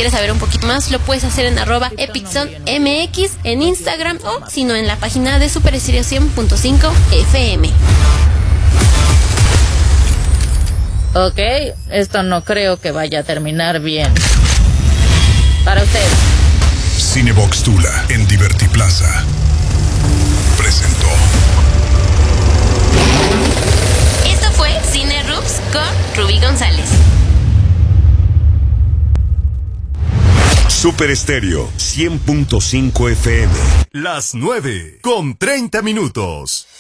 quieres saber un poquito más, lo puedes hacer en @EpicSonMX en Instagram o si no en la página de Super Estéreo 100.5 FM. Ok, esto no creo que vaya a terminar bien. Para usted. Cinebox Tula en Divertiplaza presentó. Esto fue Cine Rooms con Rubí González. Super Estéreo 100.5 FM. Las 9:30 minutos.